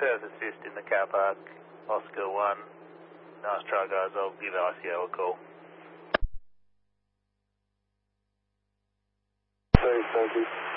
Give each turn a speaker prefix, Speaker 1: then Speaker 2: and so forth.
Speaker 1: Perth assist in the car park, Oscar 1. Nice try, guys. I'll give ICO a call.
Speaker 2: Thank you.